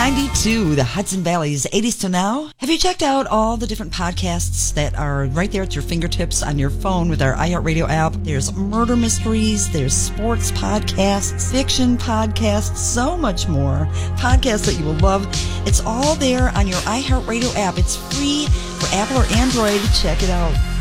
92, the Hudson Valley's 80s to now. Have you checked out all the different podcasts that are right there at your fingertips on your phone with our iHeartRadio app? There's murder mysteries, there's sports podcasts, fiction podcasts, so much more. Podcasts that you will love. It's all there on your iHeartRadio app. It's free for Apple or Android. Check it out.